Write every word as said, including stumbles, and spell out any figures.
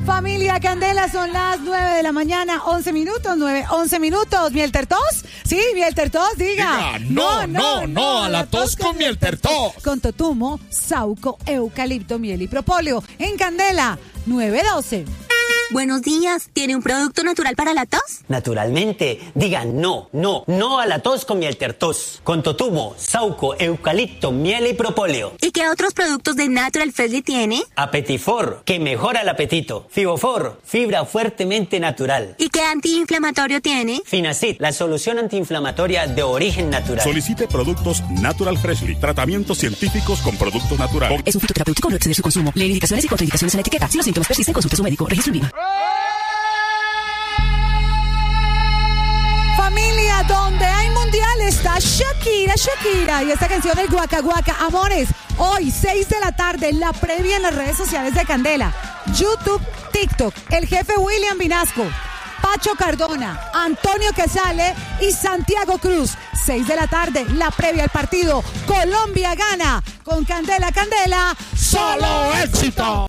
Familia Candela, son las nueve de la mañana, once minutos, nueve, once minutos. ¿Miel tertos? Sí, miel tertos, diga. Diga, no, no, no, no, a la tos con miel tertos. Con totumo, sauco, eucalipto, miel y propóleo. En Candela, nueve doce. Buenos días, ¿tiene un producto natural para la tos? Naturalmente, digan no, no, no a la tos con miel tertos. Con totumo, sauco, eucalipto, miel y propóleo. ¿Y qué otros productos de Natural Freshly tiene? Apetifor, que mejora el apetito. Fibofor, fibra fuertemente natural. ¿Y qué antiinflamatorio tiene? Finacid, la solución antiinflamatoria de origen natural. Solicite productos Natural Freshly, tratamientos científicos con productos naturales. Es un fitoterapéutico, no exceder su consumo. Lee indicaciones y contraindicaciones en la etiqueta. Si los síntomas persisten, consulte a su médico. Registro en línea. Familia, donde hay mundial está Shakira, Shakira. Y esta canción del Guaca Guaca. Amores, hoy, seis de la tarde, la previa en las redes sociales de Candela. YouTube, TikTok, el jefe William Vinasco, Pacho Cardona, Antonio Quesale y Santiago Cruz. seis de la tarde, la previa al partido. Colombia gana. Con Candela, Candela, ¡solo éxito!